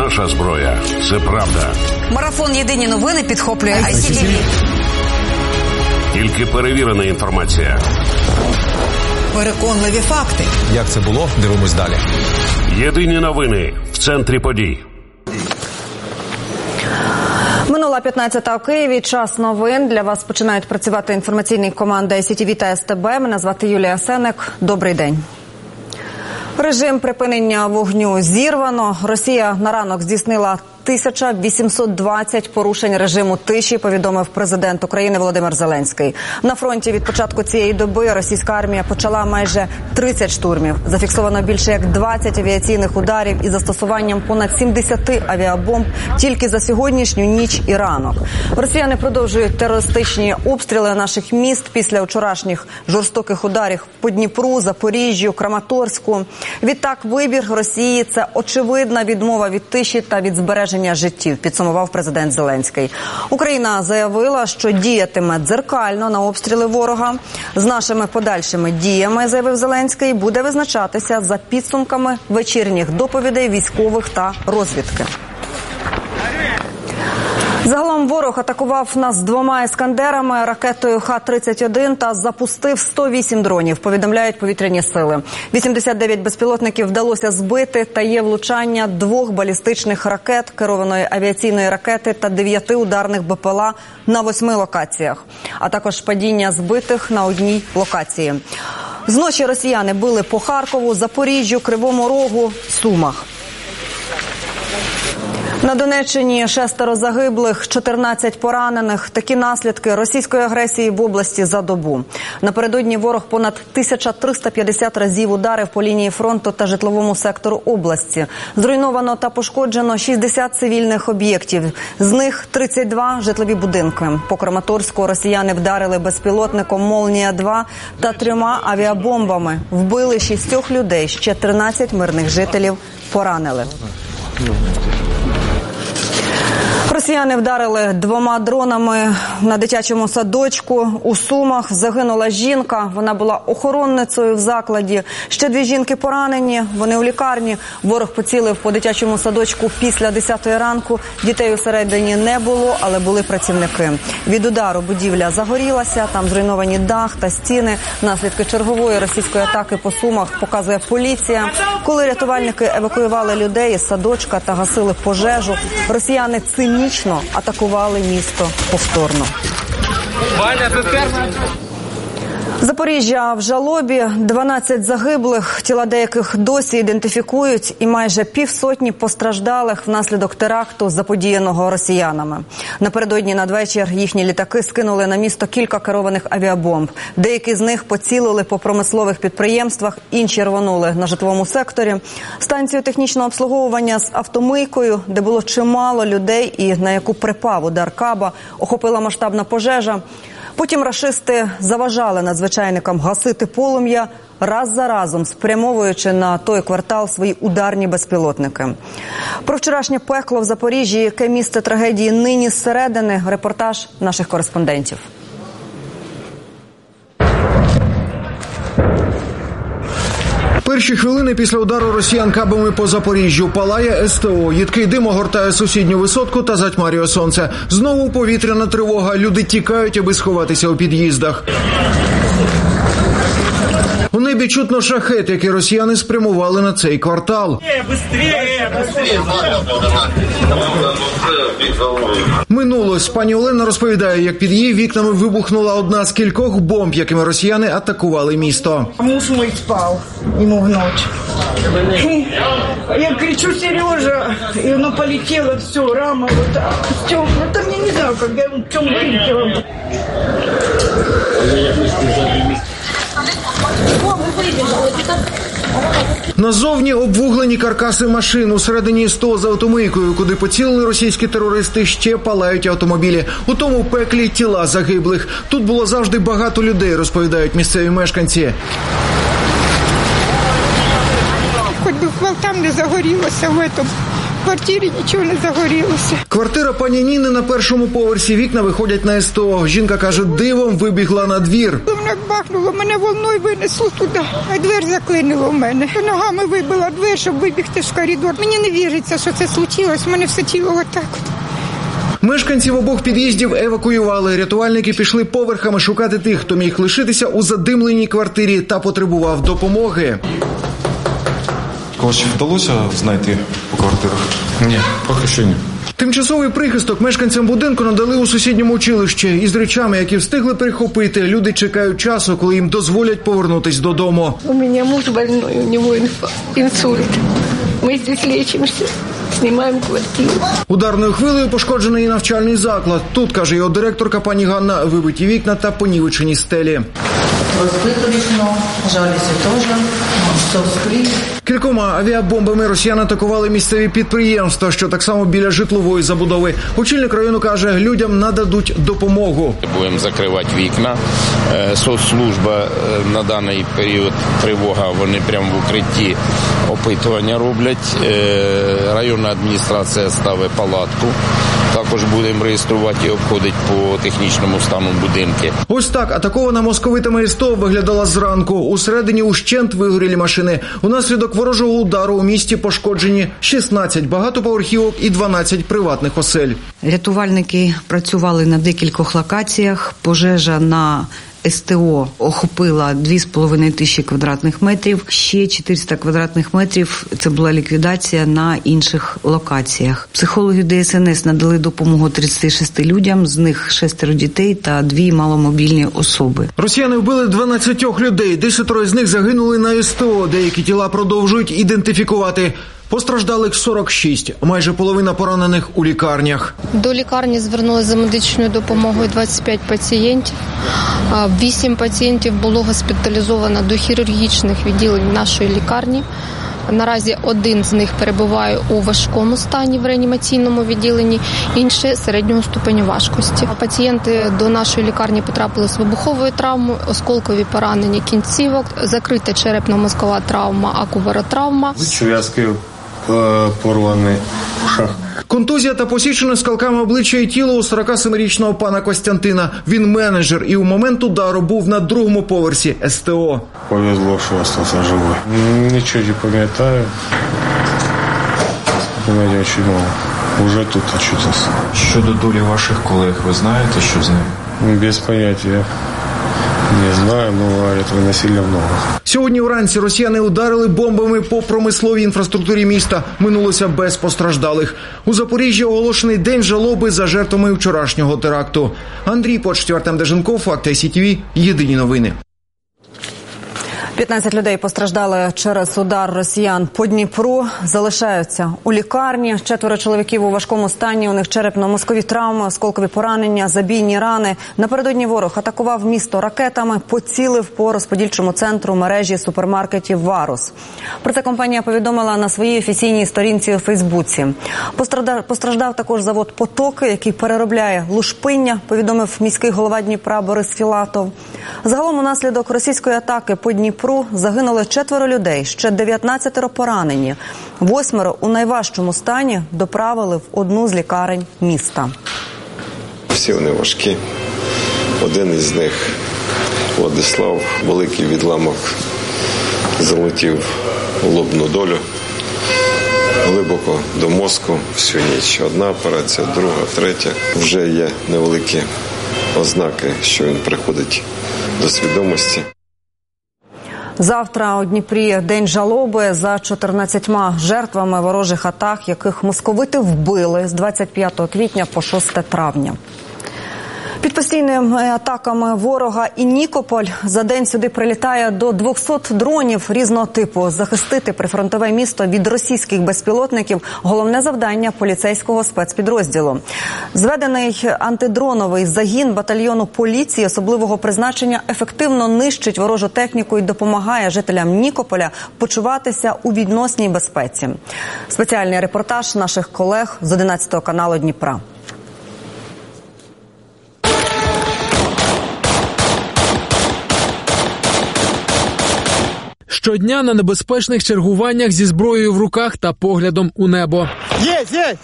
Наша зброя – це правда. Марафон «Єдині новини» підхоплює ICTV. Тільки перевірена інформація. Переконливі факти. Як це було? Дивимось далі. Єдині новини в центрі подій. Минула 15-та у Києві. Час новин. Для вас починають працювати інформаційні команди ICTV та СТБ. Мене звати Юлія Сенек. Добрий день. Режим припинення вогню зірвано. Росія на ранок здійснила 1820 порушень режиму тиші, повідомив президент України Володимир Зеленський. На фронті від початку цієї доби російська армія почала майже 30 штурмів. Зафіксовано більше як 20 авіаційних ударів із застосуванням понад 70 авіабомб тільки за сьогоднішню ніч і ранок. Росіяни продовжують терористичні обстріли наших міст після вчорашніх жорстоких ударів по Дніпру, Запоріжжю, Краматорську. Відтак вибір Росії – це очевидна відмова від тиші та від збереження життів, підсумував президент Зеленський. Україна заявила, що діятиме дзеркально на обстріли ворога. З нашими подальшими діями, заявив Зеленський, буде визначатися за підсумками вечірніх доповідей військових та розвідки. Загалом ворог атакував нас 2 «Іскандерами», ракетою Х-31 та запустив 108 дронів, повідомляють повітряні сили. 89 безпілотників вдалося збити та є влучання 2 балістичних ракет, керованої авіаційної ракети та 9 ударних БПЛА на 8 локаціях, а також падіння збитих на 1 локації. Зночі росіяни били по Харкову, Запоріжжю, Кривому Рогу, Сумах. На Донеччині 6 загиблих, 14 поранених. Такі наслідки російської агресії в області за добу. Напередодні ворог понад 1350 разів ударив по лінії фронту та житловому сектору області. Зруйновано та пошкоджено 60 цивільних об'єктів. З них 32 житлові будинки. По Краматорську росіяни вдарили безпілотником «Молнія-2» та 3 авіабомбами. Вбили 6 людей, ще 13 мирних жителів поранили. Росіяни вдарили 2 дронами на дитячому садочку. У Сумах загинула жінка. Вона була охоронницею в закладі. Ще 2 жінки поранені. Вони у лікарні. Ворог поцілив по дитячому садочку після 10-ї ранку. Дітей усередині не було, але були працівники. Від удару будівля загорілася. Там зруйновані дах та стіни. Наслідки чергової російської атаки по Сумах показує поліція. Коли рятувальники евакуювали людей із садочка та гасили пожежу, росіяни цинічно атакували місто повторно. Запоріжжя в жалобі, 12 загиблих, тіла деяких досі ідентифікують і майже півсотні постраждалих внаслідок теракту, заподіяного росіянами. Напередодні надвечір їхні літаки скинули на місто кілька керованих авіабомб. Деякі з них поцілили по промислових підприємствах, інші рвонули на житловому секторі. Станцію технічного обслуговування з автомийкою, де було чимало людей і на яку припав удар каба, охопила масштабна пожежа. Потім рашисти заважали надзвичайникам гасити полум'я, раз за разом спрямовуючи на той квартал свої ударні безпілотники. Про вчорашнє пекло в Запоріжжі, яке місце трагедії нині зсередини, репортаж наших кореспондентів. Перші хвилини після удару росіян кабами по Запоріжжю. Палає СТО. Їдкий дим огортає сусідню висотку та затьмарює сонце. Знову повітряна тривога. Люди тікають, аби сховатися у під'їздах. У небі чутно шахет, який росіяни спрямували на цей квартал. Минулось. Пані Олена розповідає, як під її вікнами вибухнула одна з кількох бомб, якими росіяни атакували місто. Муж мой спав, ему в ночь. Я кричу: Сережа, и оно полетело, все, рама вот так. Там я не знаю, как я в чем кричала. Назовні обвуглені каркаси машин. Усередині СТО з автомийкою, куди поцілили російські терористи, ще палають автомобілі. У тому пеклі тіла загиблих. Тут було завжди багато людей, розповідають місцеві мешканці. Хоч би там не загорілося в В квартирі нічого не загорілося. Квартира пані Ніни на першому поверсі. Вікна виходять на СТО. Жінка каже, дивом вибігла на двір. Мене бахнуло, мене волною винесло туди, а двері заклинило в мене. Ногами вибила двері, щоб вибігти в коридор. Мені не віриться, що це случилось. У мене все тіло отак от. Мешканців обох під'їздів евакуювали. Рятувальники пішли поверхами шукати тих, хто міг лишитися у задимленій квартирі та потребував допомоги. Когось вдалося знайти по квартирах? Ні, поки що ні. Тимчасовий прихисток мешканцям будинку надали у сусідньому училищі. Із речами, які встигли перехопити, люди чекають часу, коли їм дозволять повернутись додому. У меня муж больной, у него инсульт. Мы здесь лечимся, снимаем квартиру. Ударною хвилею пошкоджений і навчальний заклад. Тут, каже його директорка пані Ганна, вибиті вікна та понівечені стелі. Розбито вікно, жалюзі теж, все скрізь. Кількома авіабомбами росіяни атакували місцеві підприємства, що так само біля житлової забудови. Очільник району каже, людям нададуть допомогу. Будемо закривати вікна. Соцслужба на даний період тривога, вони прямо в укритті опитування роблять. Районна адміністрація ставить палатку. Також будемо реєструвати і обходити по технічному стану будинки. Ось так атакована московитами СТО виглядала зранку. Усередині ущент вигоріли машини. Унаслідок ворожого удару у місті пошкоджені 16 багатоповерхівок і 12 приватних осель. Рятувальники працювали на декількох локаціях. Пожежа на СТО охопила 2,5 тисячі квадратних метрів. Ще 400 квадратних метрів – це була ліквідація на інших локаціях. Психологи ДСНС надали допомогу 36 людям, з них 6 дітей та 2 маломобільні особи. Росіяни вбили 12 людей, 10 з них загинули на СТО. Деякі тіла продовжують ідентифікувати. Постраждалих 46, майже половина поранених у лікарнях. До лікарні звернулися за медичною допомогою 25 пацієнтів. 8 пацієнтів було госпіталізовано до хірургічних відділень нашої лікарні. Наразі один з них перебуває у важкому стані в реанімаційному відділенні, інший – середнього ступеню важкості. Пацієнти до нашої лікарні потрапили з вибуховою травмою, осколкові поранення кінцівок, закрита черепно-мозкова травма, акубаротравма. Зв'язки порвані в ушах. Контузія та посічене скалками обличчя і тіло у 47-річного пана Костянтина. Він менеджер і у момент удару був на другому поверсі СТО. Повезло, що залишився живий. Нічого не пам'ятаю. Пам'ятаю дуже мало. Уже тут очутився. Щодо долі ваших колег, ви знаєте, що з ними? Без поняття. Не знаю, но говорят, насилля много. Сьогодні вранці росіяни ударили бомбами по промисловій інфраструктурі міста. Минулося без постраждалих. У Запоріжжі оголошений день жалоби за жертвами вчорашнього теракту. Андрій Почтів, Артем Деженков, Факти ICTV, єдині новини. 15 людей постраждали через удар росіян по Дніпру, залишаються у лікарні. 4 чоловіків у важкому стані, у них черепно-мозкові травми, осколкові поранення, забійні рани. Напередодні ворог атакував місто ракетами, поцілив по розподільчому центру мережі супермаркетів «Варус». Про це компанія повідомила на своїй офіційній сторінці у Фейсбуці. Постраждав також завод «Потоки», який переробляє лушпиння, повідомив міський голова Дніпра Борис Філатов. Загалом унаслідок російської атаки по Дніпру загинули 4 людей, ще 19 поранені. 8 у найважчому стані доправили в одну з лікарень міста. Всі вони важкі. Один із них, Владислав, великий відламок залетів у лобну долю, глибоко до мозку всю ніч. Одна операція, друга, третя. Вже є невеликі ознаки, що він приходить до свідомості. Завтра у Дніпрі день жалоби за 14 жертвами ворожих атак, яких московити вбили з 25 квітня по 6 травня. Під постійними атаками ворога і Нікополь за день сюди прилітає до 200 дронів різного типу. Захистити прифронтове місто від російських безпілотників – головне завдання поліцейського спецпідрозділу. Зведений антидроновий загін батальйону поліції особливого призначення ефективно нищить ворожу техніку і допомагає жителям Нікополя почуватися у відносній безпеці. Спеціальний репортаж наших колег з 11 каналу Дніпра. Щодня на небезпечних чергуваннях зі зброєю в руках та поглядом у небо. Є!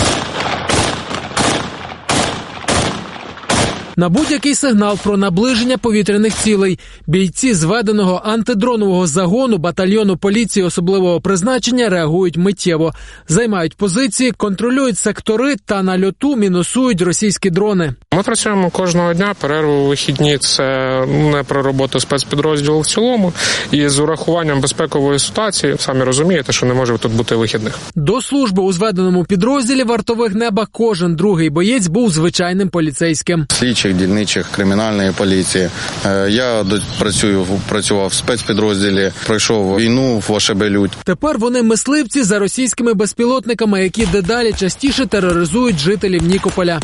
На будь-який сигнал про наближення повітряних цілей бійці зведеного антидронового загону батальйону поліції особливого призначення реагують миттєво, займають позиції, контролюють сектори та на льоту мінусують російські дрони. Ми працюємо кожного дня, перерви у вихідні – це не про роботу спецпідрозділу в цілому. І з урахуванням безпекової ситуації, самі розумієте, що не може тут бути вихідних. До служби у зведеному підрозділі вартових неба кожен другий боєць був звичайним поліцейським. Слідчих, дільничих, кримінальної поліції. Я працював в спецпідрозділі, пройшов війну в Ошебелють. Тепер вони мисливці за російськими безпілотниками, які дедалі частіше тероризують жителів Нікополя.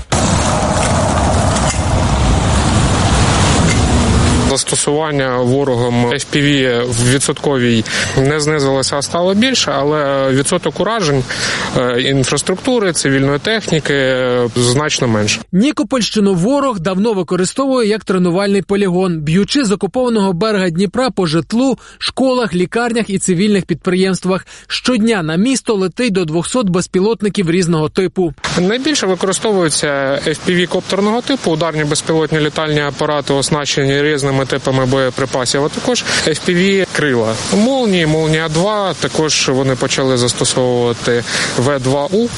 Застосування ворогом FPV в відсотковій не знизилося, а стало більше, але відсоток уражень інфраструктури, цивільної техніки значно менше. Нікопольщину ворог давно використовує як тренувальний полігон, б'ючи з окупованого берега Дніпра по житлу, школах, лікарнях і цивільних підприємствах. Щодня на місто летить до 200 безпілотників різного типу. Найбільше використовуються FPV-коптерного типу, ударні безпілотні літальні апарати, оснащені різними типами боєприпасів, а також FPV-крила. Молнії, Молнія-2, також вони почали застосовувати В-2У.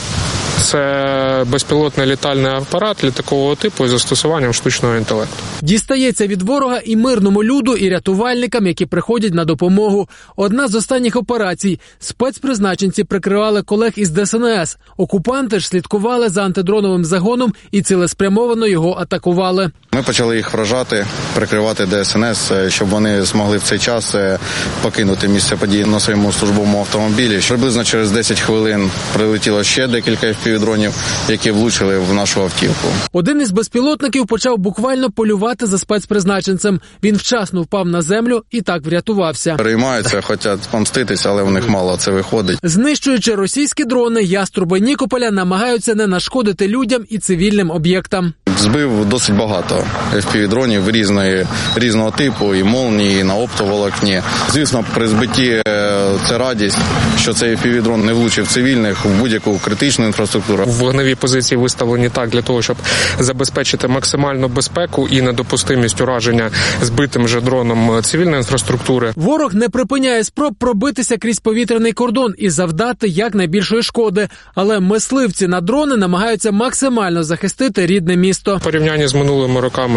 Це безпілотний літальний апарат літакового типу із застосуванням штучного інтелекту. Дістається від ворога і мирному люду, і рятувальникам, які приходять на допомогу. Одна з останніх операцій. Спецпризначенці прикривали колег із ДСНС. Окупанти ж слідкували за антидроновим загоном і цілеспрямовано його атакували. Ми почали їх вражати, прикривати ДСНС, щоб вони змогли в цей час покинути місце події на своєму службовому автомобілі. Приблизно через 10 хвилин прилетіло ще декілька FPV-дронів, які влучили в нашу автівку. Один із безпілотників почав буквально полювати за спецпризначенцем. Він вчасно впав на землю і так врятувався. Переймаються, хочуть помститися, але в них мало це виходить. Знищуючи російські дрони, яструби Нікополя намагаються не нашкодити людям і цивільним об'єктам. Збив досить багато FPV-дронів різного типу, і молнії, і на оптоволокні. Звісно, при збитті це радість, що цей FPV-дрон не влучив цивільних в будь-яку критичну інфраструктуру. Вогневі позиції виставлені так для того, щоб забезпечити максимальну безпеку і недопустимість ураження збитим же дроном цивільної інфраструктури. Ворог не припиняє спроб пробитися крізь повітряний кордон і завдати якнайбільшої шкоди. Але мисливці на дрони намагаються максимально захистити рідне місто. В порівнянні з минулими роками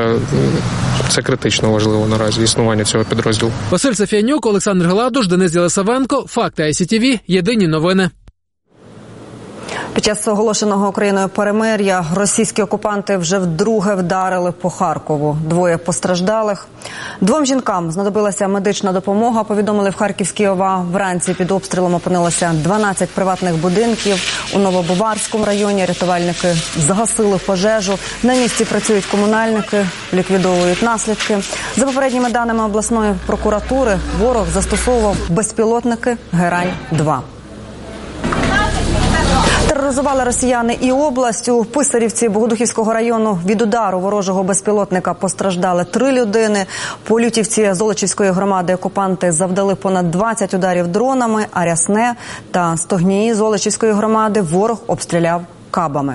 це критично важливо наразі існування цього підрозділу. Василь Сафіянюк, Олександр Гладуш, Денис Єлисавенко. Факти ICTV. Єдині новини. Під час оголошеного Україною перемир'я російські окупанти вже вдруге вдарили по Харкову. 2 постраждалих. 2 жінкам знадобилася медична допомога, повідомили в Харківській ОВА. Вранці під обстрілом опинилося 12 приватних будинків. У Новобаварському районі рятувальники загасили пожежу. На місці працюють комунальники, ліквідовують наслідки. За попередніми даними обласної прокуратури, ворог застосовував безпілотники «Герань-2». Тероризували росіяни і область. У Писарівці Богодухівського району від удару ворожого безпілотника постраждали 3 людини. По Лютівці Золочівської громади окупанти завдали понад 20 ударів дронами, а Рясне та Стогнії Золочівської громади ворог обстріляв кабами.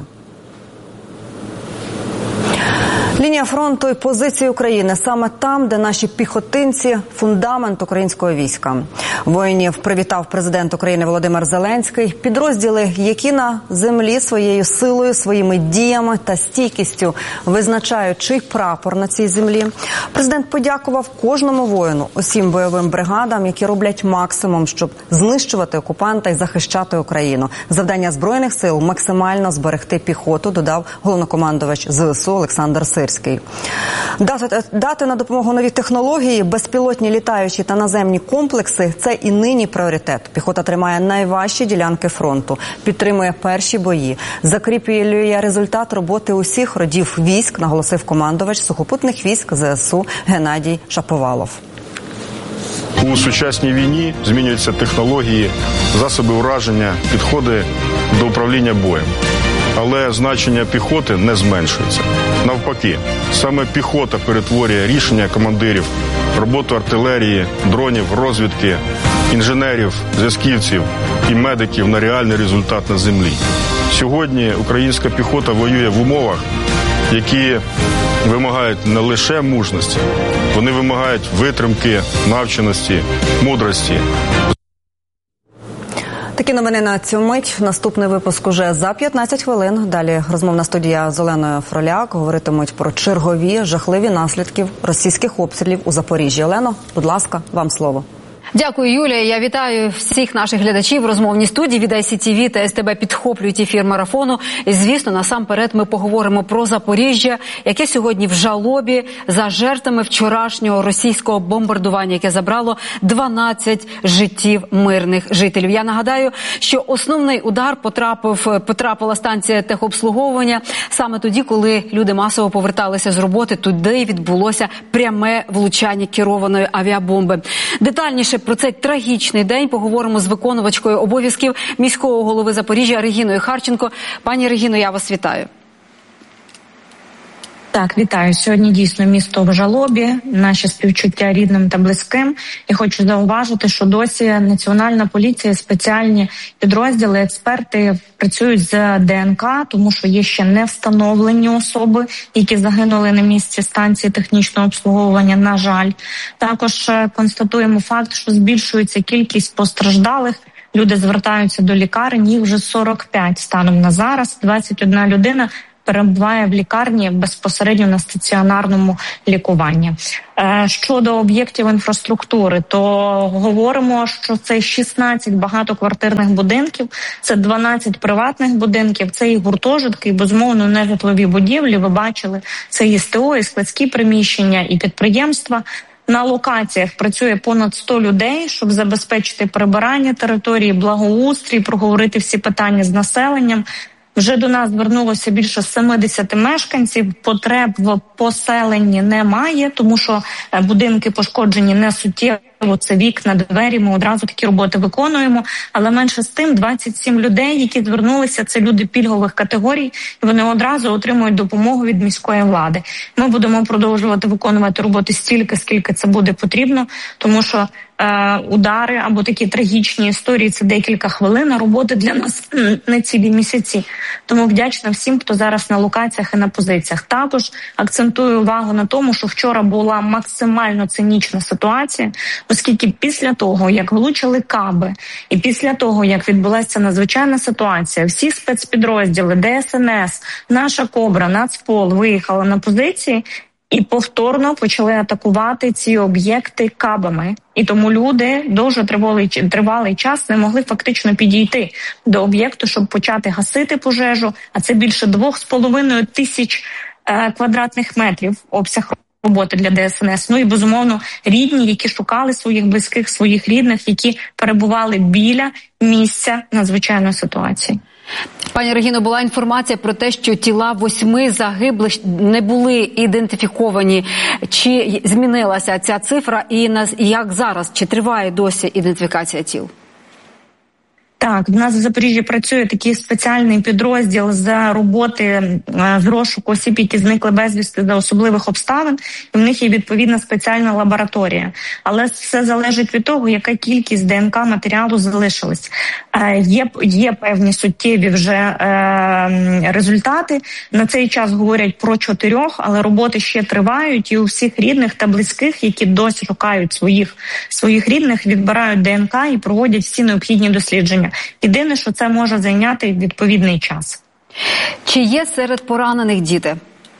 Лінія фронту і позиції України саме там, де наші піхотинці – фундамент українського війська. Воїнів привітав президент України Володимир Зеленський. Підрозділи, які на землі своєю силою, своїми діями та стійкістю визначають, чий прапор на цій землі. Президент подякував кожному воїну, усім бойовим бригадам, які роблять максимум, щоб знищувати окупанта і захищати Україну. Завдання Збройних сил – максимально зберегти піхоту, додав головнокомандувач ЗСУ Олександр Сирський. Дати на допомогу нові технології, безпілотні літаючі та наземні комплекси – це і нині пріоритет. Піхота тримає найважчі ділянки фронту, підтримує перші бої, закріплює результат роботи усіх родів військ, наголосив командувач сухопутних військ ЗСУ Геннадій Шаповалов. У сучасній війні змінюються технології, засоби ураження, підходи до управління боєм. але значення піхоти не зменшується. Навпаки, саме піхота перетворює рішення командирів, роботу артилерії, дронів, розвідки, інженерів, зв'язківців і медиків на реальний результат на землі. Сьогодні українська піхота воює в умовах, які вимагають не лише мужності, вони вимагають витримки, навченості, мудрості. Такі новини на цю мить. Наступний випуск уже за 15 хвилин. Далі розмовна студія з Оленою Фроляк. Говоритимуть про чергові жахливі наслідки російських обстрілів у Запоріжжі. Олено, будь ласка, вам слово. Дякую, Юлія. Я вітаю всіх наших глядачів в розмовній студії від ICTV та СТБ підхоплюють ефір марафону. І, звісно, насамперед ми поговоримо про Запоріжжя, яке сьогодні в жалобі за жертвами вчорашнього російського бомбардування, яке забрало 12 життів мирних жителів. Я нагадаю, що основний удар потрапила станція техобслуговування саме тоді, коли люди масово поверталися з роботи. Туди відбулося пряме влучання керованої авіабомби. Детальніше про цей трагічний день поговоримо з виконувачкою обов'язків міського голови Запоріжжя Регіною Харченко. Пані Регіно, я вас вітаю. Так, вітаю. Сьогодні дійсно місто в жалобі, наші співчуття рідним та близьким. І хочу зауважити, що досі Національна поліція, спеціальні підрозділи, експерти працюють з ДНК, тому що є ще не встановлені особи, які загинули на місці станції технічного обслуговування, на жаль. Також констатуємо факт, що збільшується кількість постраждалих. Люди звертаються до лікарень, їх вже 45 станом на зараз, 21 людина перебуває в лікарні безпосередньо на стаціонарному лікуванні. Щодо об'єктів інфраструктури, то говоримо, що це 16 багатоквартирних будинків, це 12 приватних будинків, це і гуртожитки, і, безумовно, нежитлові будівлі. Ви бачили, це і СТО, і складські приміщення, і підприємства. На локаціях працює понад 100 людей, щоб забезпечити прибирання території, благоустрій, проговорити всі питання з населенням. Вже до нас звернулося більше 70 мешканців, потреб в поселенні немає, тому що будинки пошкоджені не суттєво, це вікна, двері, ми одразу такі роботи виконуємо. Але менше з тим 27 людей, які звернулися, це люди пільгових категорій, і вони одразу отримують допомогу від міської влади. Ми будемо продовжувати виконувати роботи стільки, скільки це буде потрібно, тому що удари або такі трагічні історії – це декілька хвилин, а роботи для нас не цілі місяці. Тому вдячна всім, хто зараз на локаціях і на позиціях. Також акцентую увагу на тому, що вчора була максимально цинічна ситуація, оскільки після того, як влучили каби, і після того, як відбулася надзвичайна ситуація, всі спецпідрозділи, ДСНС, наша Кобра, Нацпол виїхали на позиції, і повторно почали атакувати ці об'єкти кабами. І тому люди дуже тривалий час не могли фактично підійти до об'єкту, щоб почати гасити пожежу. А це більше 2,5 тисяч квадратних метрів обсяг роботи для ДСНС. Ну і, безумовно, рідні, які шукали своїх близьких, своїх рідних, які перебували біля місця надзвичайної ситуації. Пані Регіно, була інформація про те, що тіла 8 загиблих не були ідентифіковані. Чи змінилася ця цифра і як зараз? Чи триває досі ідентифікація тіл? Так, в нас в Запоріжжі працює такий спеціальний підрозділ з роботи з розшуку осіб, які зникли безвісти за особливих обставин, і в них є відповідна спеціальна лабораторія. Але все залежить від того, яка кількість ДНК матеріалу залишилась. Є певні суттєві вже результати. На цей час говорять про 4, але роботи ще тривають, і у всіх рідних та близьких, які досі шукають своїх рідних, відбирають ДНК і проводять всі необхідні дослідження. Єдине, що це може зайняти відповідний час. Чи є серед поранених діти?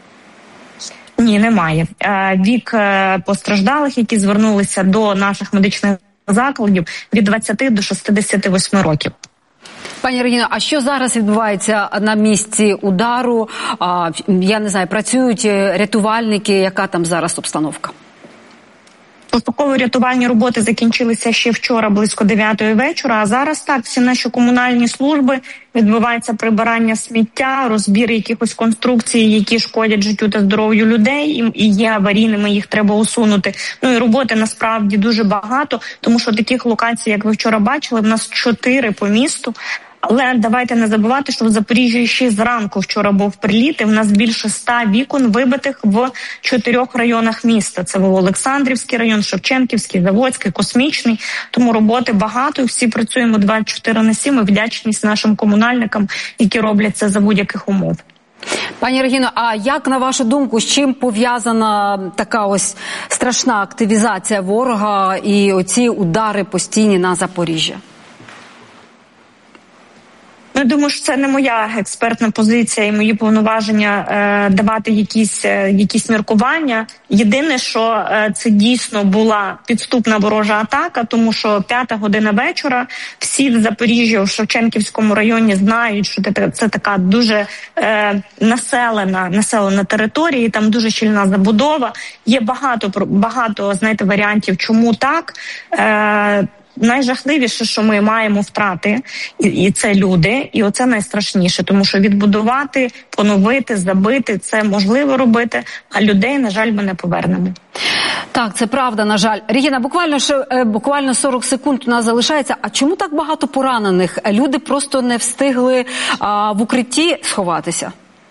Ні, немає. Вік постраждалих, які звернулися до наших медичних закладів, від 20 до 68 років. Пані Регіно, а що зараз відбувається на місці удару? Я не знаю, працюють рятувальники, яка там зараз обстановка? Пошуково-рятувальні роботи закінчилися ще вчора близько 9-ї вечора, а зараз так, всі наші комунальні служби, відбувається прибирання сміття, розбір якихось конструкцій, які шкодять життю та здоров'ю людей, і є аварійними, їх треба усунути. Ну і роботи насправді дуже багато, тому що таких локацій, як ви вчора бачили, в нас 4 по місту. Але давайте не забувати, що в Запоріжжі ще зранку вчора був приліт, і в нас більше 100 вікон вибитих в 4 районах міста. Це був Олександрівський район, Шевченківський, Заводський, Космічний. Тому роботи багато, і всі працюємо 24/7, і вдячність нашим комунальникам, які роблять це за будь-яких умов. Пані Регіно, а як, на вашу думку, з чим пов'язана така ось страшна активізація ворога і оці удари постійні на Запоріжжя? Я думаю, що це не моя експертна позиція і мої повноваження давати якісь міркування. Єдине, що це дійсно була підступна ворожа атака, тому що 5 година вечора, всі в Запоріжжі, у Шевченківському районі знають, що це така дуже населена територія, там дуже щільна забудова. Є багато, знаєте, варіантів, чому так. Найжахливіше, що ми маємо втрати, і це люди, і оце найстрашніше, тому що відбудувати, поновити, забити – це можливо робити, а людей, на жаль, ми не повернемо. Так, це правда, на жаль. Регіна, буквально 40 секунд у нас залишається. А чому так багато поранених? Люди просто не встигли в укритті сховатися?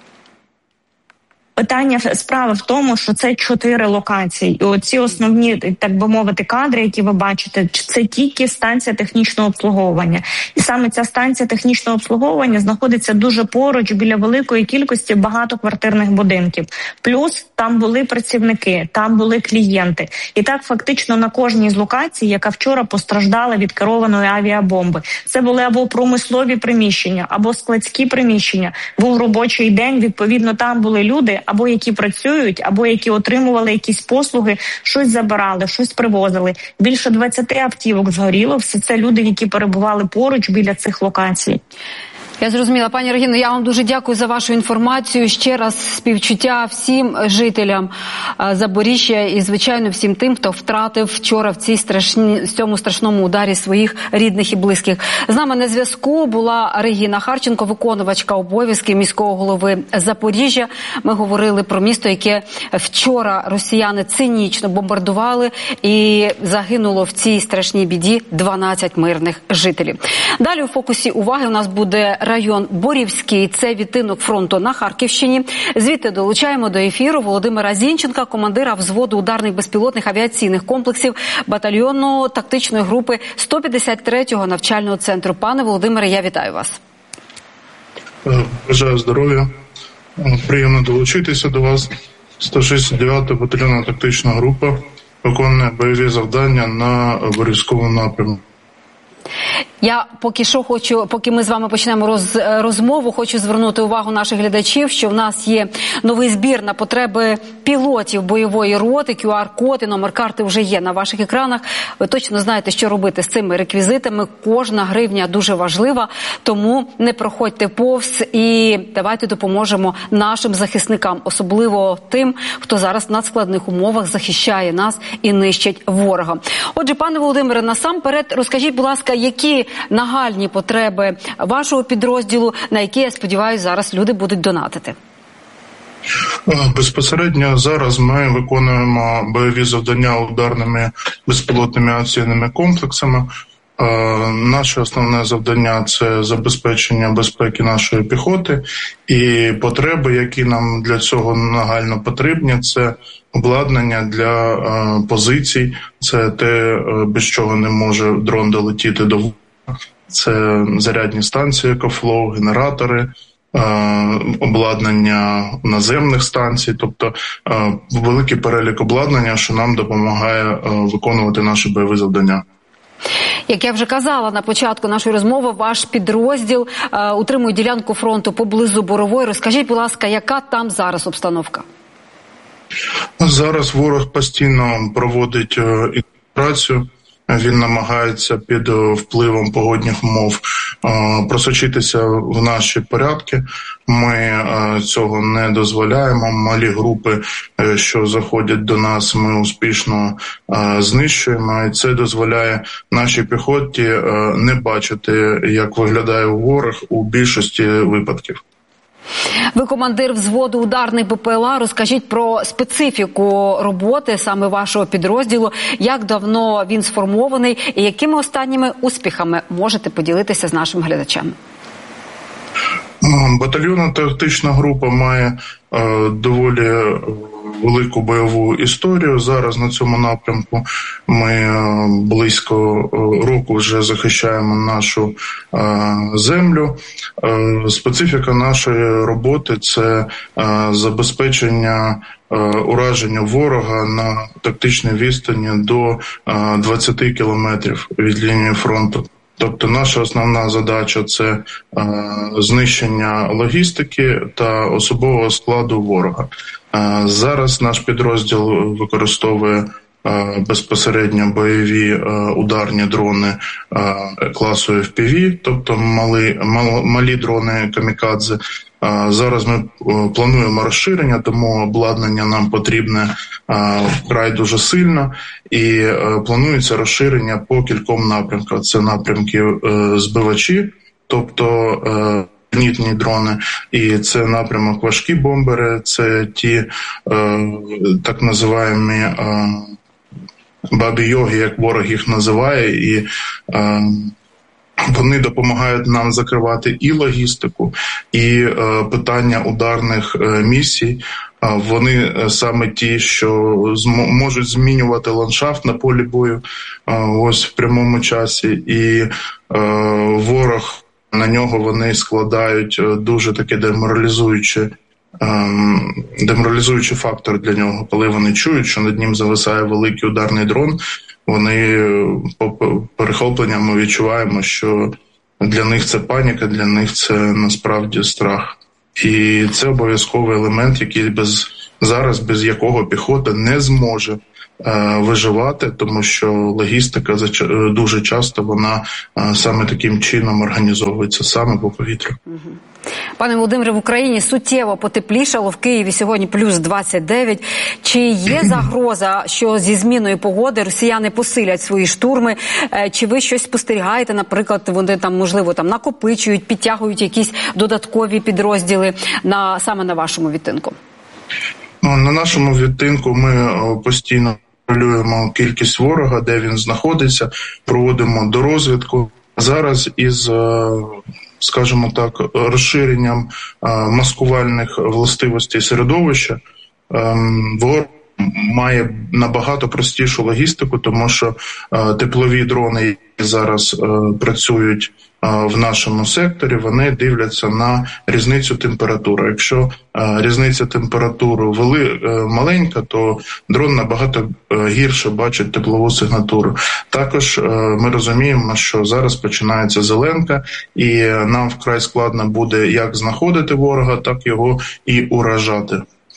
Питання справи в тому, що це 4 локації. І оці основні, так би мовити, кадри, які ви бачите, це тільки станція технічного обслуговування. І саме ця станція технічного обслуговування знаходиться дуже поруч, біля великої кількості багатоквартирних будинків. Плюс там були працівники, там були клієнти. І так фактично на кожній з локацій, яка вчора постраждала від керованої авіабомби. Це були або промислові приміщення, або складські приміщення. Був робочий день, відповідно, там були люди, або які працюють, або які отримували якісь послуги, щось забирали, щось привозили. Більше 20 автівок згоріло. Все це люди, які перебували поруч біля цих локацій. Я зрозуміла. Пані Регіно, я вам дуже дякую за вашу інформацію. Ще раз співчуття всім жителям Запоріжжя і, звичайно, всім тим, хто втратив вчора в цьому страшному ударі своїх рідних і близьких. З нами на зв'язку була Регіна Харченко, виконувачка обов'язків міського голови Запоріжжя. Ми говорили про місто, яке вчора росіяни цинічно бомбардували, і загинуло в цій страшній біді 12 мирних жителів. Далі у фокусі уваги у нас буде район Борівський, це відтинок фронту на Харківщині. Звідти долучаємо до ефіру Володимира Зінченка, командира взводу ударних безпілотних авіаційних комплексів батальйонної тактичної групи 153-го навчального центру. Пане Володимире, я вітаю вас. Бажаю здоров'я. Приємно долучитися до вас. 169-та батальйонна тактична група виконує бойові завдання на Борівському напрямку. Я поки ми з вами почнемо розмову, хочу звернути увагу наших глядачів, що в нас є новий збір на потреби пілотів бойової роти. QR-код і номер карти вже є на ваших екранах. Ви точно знаєте, що робити з цими реквізитами. Кожна гривня дуже важлива, тому не проходьте повз і давайте допоможемо нашим захисникам, особливо тим, хто зараз в надскладних умовах захищає нас і нищить ворога. Отже, пане Володимире, насамперед розкажіть, будь ласка, які нагальні потреби вашого підрозділу, на які, я сподіваюся, зараз люди будуть донатити? Безпосередньо зараз ми виконуємо бойові завдання ударними безпілотними авіаційними комплексами. Наше основне завдання – це забезпечення безпеки нашої піхоти, і потреби, які нам для цього нагально потрібні, це обладнання для позицій, це те, без чого не може дрон долетіти до ворога, це зарядні станції, екофлоу, генератори, обладнання наземних станцій, тобто великий перелік обладнання, що нам допомагає виконувати наші бойові завдання. Як я вже казала на початку нашої розмови, ваш підрозділ утримує ділянку фронту поблизу Борової. Розкажіть, будь ласка, яка там зараз обстановка? Зараз ворог постійно проводить інфільтрацію. Він намагається під впливом погодних умов просочитися в наші порядки. Ми цього не дозволяємо. Малі групи, що заходять до нас, ми успішно знищуємо. І це дозволяє нашій піхоті не бачити, як виглядає ворог у більшості випадків. Ви командир взводу ударних БПЛА. Розкажіть про специфіку роботи саме вашого підрозділу, як давно він сформований і якими останніми успіхами можете поділитися з нашими глядачами? Батальйонна тактична група має доволі велику бойову історію. Зараз на цьому напрямку ми близько року вже захищаємо нашу землю. Специфіка нашої роботи – це забезпечення ураження ворога на тактичній відстані до 20 кілометрів від лінії фронту. Тобто наша основна задача – це знищення логістики та особового складу ворога. Зараз наш підрозділ використовує безпосередньо бойові ударні дрони класу FPV, тобто малі дрони камікадзе. Зараз ми плануємо розширення, тому обладнання нам потрібне вкрай дуже сильно, і планується розширення по кільком напрямкам. Це напрямки збивачі, тобто зенітні дрони, і це напрямок важкі бомбери, це ті так називаємо бабі-йоги, як ворог їх називає, і вони допомагають нам закривати і логістику, і питання ударних місій. Вони саме ті, що можуть змінювати ландшафт на полі бою ось в прямому часі. І ворог, на нього вони складають дуже таке деморалізуючий фактор для нього. Коли вони чують, що над ним зависає великий ударний дрон, вони по перехопленням ми відчуваємо, що для них це паніка, для них це насправді страх. І це обов'язковий елемент, який зараз без якого піхота не зможе виживати, тому що логістика дуже часто вона саме таким чином організовується, саме по повітрю. Пане Володимире, в Україні суттєво потеплішало, в Києві сьогодні плюс 29. Чи є загроза, що зі зміною погоди росіяни посилять свої штурми? Чи ви щось спостерігаєте, наприклад, вони там, можливо, там накопичують, підтягують якісь додаткові підрозділи саме на вашому відтинку? На нашому відтинку ми постійно контролюємо кількість ворога, де він знаходиться, проводимо дорозвідку. Зараз із, скажімо так, розширенням маскувальних властивостей середовища ворог має набагато простішу логістику, тому що теплові дрони, які зараз працюють в нашому секторі, вони дивляться на різницю температури. Якщо різниця температури маленька, то дрон набагато гірше бачить теплову сигнатуру. Також ми розуміємо, що зараз починається зеленка, і нам вкрай складно буде як знаходити ворога, так його і уражати.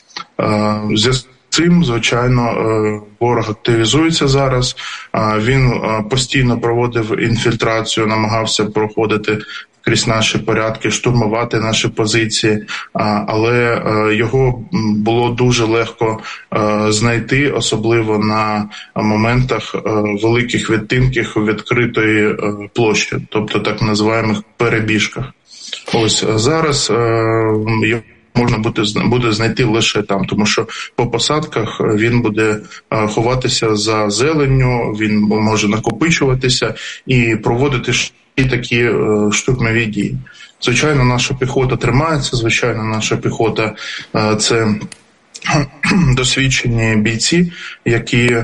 Цим, звичайно, ворог активізується зараз. Він постійно проводив інфільтрацію, намагався проходити крізь наші порядки, штурмувати наші позиції, але його було дуже легко знайти, особливо на моментах великих відтинків відкритої площі, тобто так називаємих перебіжках. Ось зараз можна буде знайти лише там, тому що по посадках він буде ховатися за зеленню, він може накопичуватися і проводити такі штурмові дії. Звичайно, наша піхота тримається, звичайно, наша піхота – це досвідчені бійці, які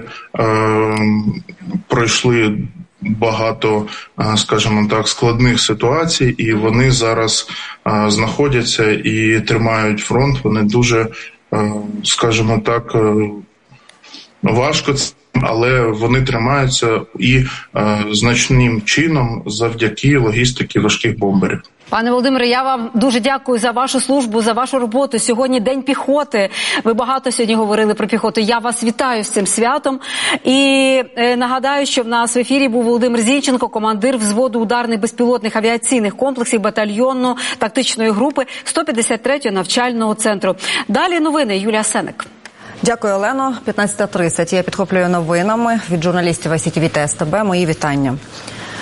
пройшли багато, скажімо так, складних ситуацій, і вони зараз знаходяться і тримають фронт. Вони дуже, скажімо так, важко, але вони тримаються і значним чином завдяки логістиці важких бомберів. Пане Володимире, я вам дуже дякую за вашу службу, за вашу роботу. Сьогодні День піхоти. Ви багато сьогодні говорили про піхоту. Я вас вітаю з цим святом. І нагадаю, що в нас в ефірі був Володимир Зінченко, командир взводу ударних безпілотних авіаційних комплексів батальйонно-тактичної групи 153-го навчального центру. Далі новини. Юлія Сенек. Дякую, Олено. 15:30. Я підхоплюю новинами від журналістів ICTV та СТБ. Мої вітання.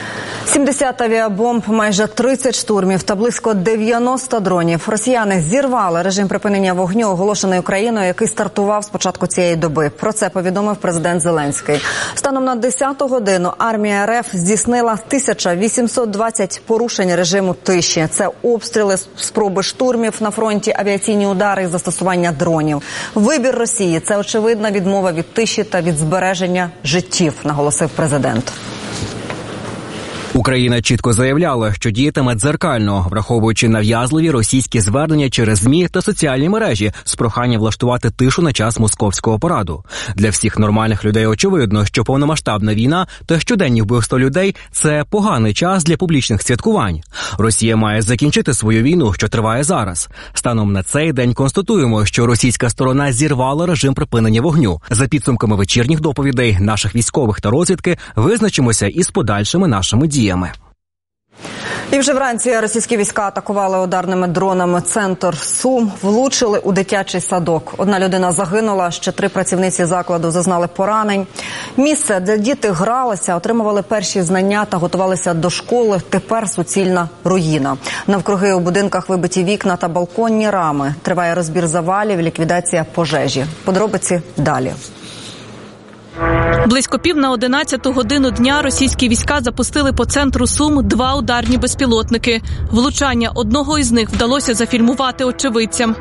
70 авіабомб, майже 30 штурмів та близько 90 дронів. Росіяни зірвали режим припинення вогню, оголошений Україною, який стартував з початку цієї доби. Про це повідомив президент Зеленський. Станом на 10-ту годину армія РФ здійснила 1820 порушень режиму тиші. Це обстріли, спроби штурмів на фронті, авіаційні удари і застосування дронів. Вибір Росії – це очевидна відмова від тиші та від збереження життів, наголосив президент. Україна чітко заявляла, що діятиме дзеркально, враховуючи нав'язливі російські звернення через ЗМІ та соціальні мережі з проханням влаштувати тишу на час московського параду. Для всіх нормальних людей очевидно, що повномасштабна війна та щоденні вбивства людей – це поганий час для публічних святкувань. Росія має закінчити свою війну, що триває зараз. Станом на цей день констатуємо, що російська сторона зірвала режим припинення вогню. За підсумками вечірніх доповідей наших військових та розвідки визначимося із подальшими нашими діями. І вже вранці російські війська атакували ударними дронами центр Сум, влучили у дитячий садок. Одна людина загинула, ще 3 працівниці закладу зазнали поранень. Місце, де діти гралися, отримували перші знання та готувалися до школи, тепер суцільна руїна. Навкруги у будинках вибиті вікна та балконні рами. Триває розбір завалів, ліквідація пожежі. Подробиці далі. Близько 10:50 дня російські війська запустили по центру Сум 2 ударні безпілотники. Влучання одного із них вдалося зафільмувати очевидцям.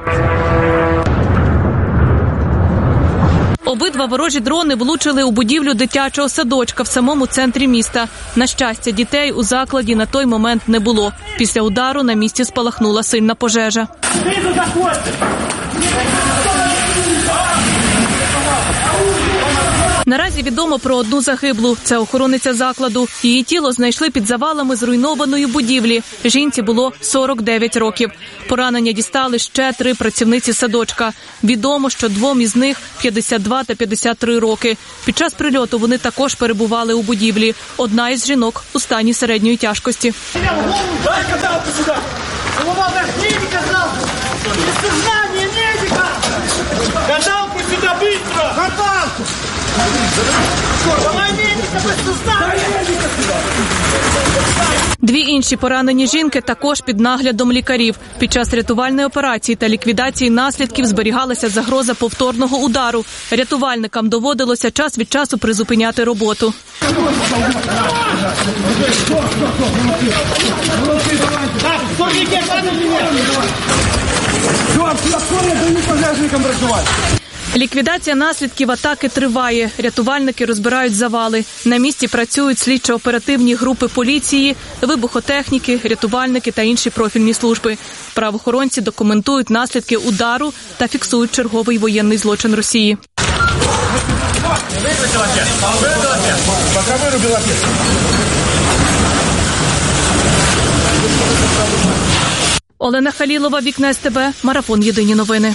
Обидва ворожі дрони влучили у будівлю дитячого садочка в самому центрі міста. На щастя, дітей у закладі на той момент не було. Після удару на місці спалахнула сильна пожежа. Наразі відомо про одну загиблу. Це охорониця закладу. Її тіло знайшли під завалами зруйнованої будівлі. Жінці було 49 років. Поранення дістали ще 3 працівниці садочка. Відомо, що 2 із них 52 та 53 роки. Під час прильоту вони також перебували у будівлі. Одна із жінок у стані середньої тяжкості. Каталку сюда быстро! Каталку! Давай медика, Дві інші поранені жінки також під наглядом лікарів. Під час рятувальної операції та ліквідації наслідків зберігалася загроза повторного удару. Рятувальникам доводилося час від часу призупиняти роботу. Ліквідація наслідків атаки триває. Рятувальники розбирають завали. На місці працюють слідчо-оперативні групи поліції, вибухотехніки, рятувальники та інші профільні служби. Правоохоронці документують наслідки удару та фіксують черговий воєнний злочин Росії. Олена Халілова, Вікна СТБ, Марафон Єдині новини.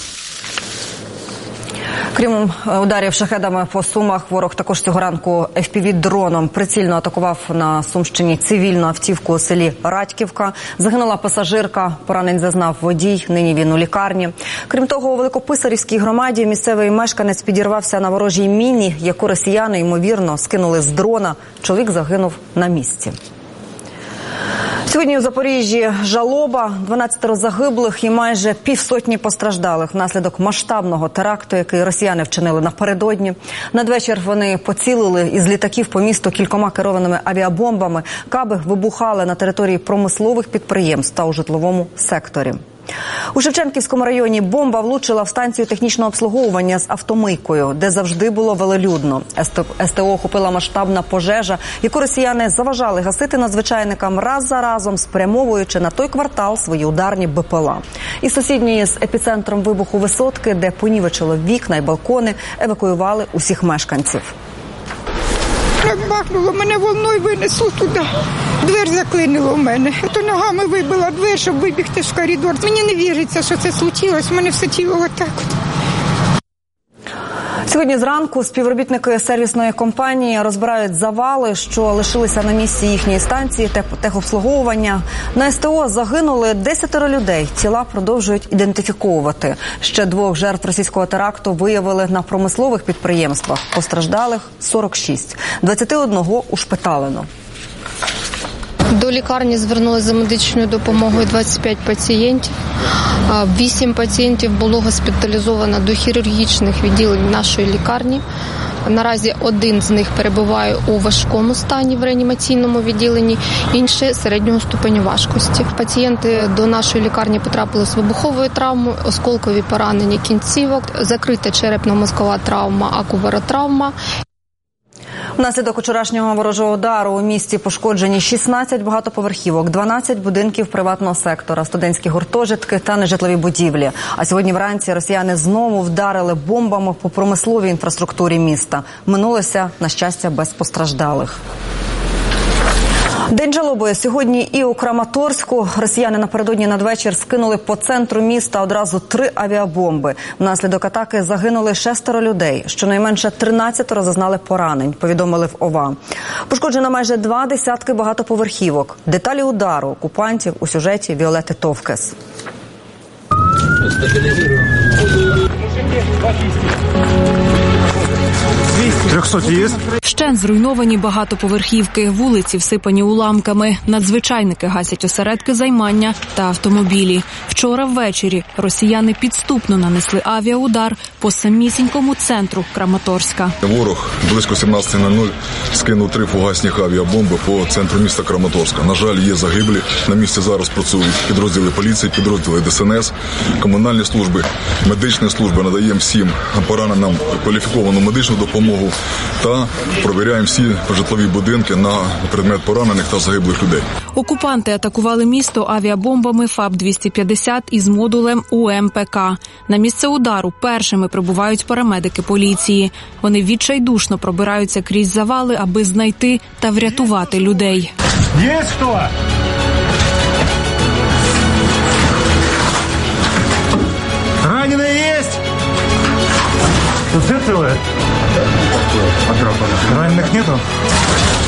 Крім ударів шахедами по Сумах, ворог також цього ранку FPV-дроном прицільно атакував на Сумщині цивільну автівку у селі Радьківка. Загинула пасажирка, поранень зазнав водій, нині він у лікарні. Крім того, у Великописарівській громаді місцевий мешканець підірвався на ворожій міні, яку росіяни, ймовірно, скинули з дрона. Чоловік загинув на місці. Сьогодні у Запоріжжі жалоба, 12 загиблих і майже півсотні постраждалих внаслідок масштабного теракту, який росіяни вчинили напередодні. Надвечір вони поцілили із літаків по місту кількома керованими авіабомбами. Каби вибухали на території промислових підприємств та у житловому секторі. У Шевченківському районі бомба влучила в станцію технічного обслуговування з автомийкою, де завжди було велелюдно. СТО охопила масштабна пожежа, яку росіяни заважали гасити надзвичайникам раз за разом, спрямовуючи на той квартал свої ударні БПЛА. І сусідньої з епіцентром вибуху висотки, де понівечило вікна й балкони, евакуювали усіх мешканців. Як бахнуло, мене волною винесло туди. Двері заклинило в мене. То ногами вибила двері, щоб вибігти в коридор. Мені не віриться, що це случилось. У мене все тіло отак. Сьогодні зранку співробітники сервісної компанії розбирають завали, що лишилися на місці їхньої станції техобслуговування. На СТО загинули 10 людей. Тіла продовжують ідентифіковувати. Ще 2 жертв російського теракту виявили на промислових підприємствах. Постраждалих 46. 21 ушпиталено. До лікарні звернулися за медичною допомогою 25 пацієнтів. 8 пацієнтів було госпіталізовано до хірургічних відділень нашої лікарні. Наразі один з них перебуває у важкому стані в реанімаційному відділенні, інший – середнього ступеню важкості. Пацієнти до нашої лікарні потрапили з вибуховою травмою, осколкові поранення кінцівок, закрита черепно-мозкова травма, акубаротравма. Внаслідок вчорашнього ворожого удару у місті пошкоджені 16 багатоповерхівок, 12 будинків приватного сектора, студентські гуртожитки та нежитлові будівлі. А сьогодні вранці росіяни знову вдарили бомбами по промисловій інфраструктурі міста. Минулося, на щастя, без постраждалих. День жалоби сьогодні і у Краматорську. Росіяни напередодні надвечір скинули по центру міста одразу 3 авіабомби. Внаслідок атаки загинули 6 людей. Щонайменше 13 зазнали поранень, повідомили в ОВА. Пошкоджено майже 2 десятки багатоповерхівок. Деталі удару окупантів у сюжеті Віолети Товкес. Вщент зруйновані багатоповерхівки, вулиці всипані уламками. Надзвичайники гасять осередки займання та автомобілі. Вчора ввечері росіяни підступно нанесли авіаудар по самісінькому центру Краматорська. Ворог близько 17:00 скинув 3 фугасних авіабомби по центру міста Краматорська. На жаль, є загиблі. На місці зараз працюють підрозділи поліції, підрозділи ДСНС, комунальні служби, медичні служби. Надаємо всім пораненим кваліфіковану медичну допомогу та провіряємо всі житлові будинки на предмет поранених та загиблих людей. Окупанти атакували місто авіабомбами ФАБ-250 із модулем УМПК. На місце удару першими прибувають парамедики поліції. Вони відчайдушно пробираються крізь завали, аби знайти та врятувати людей. Є хто? Раненые есть? Тут все целые? Раненых нету?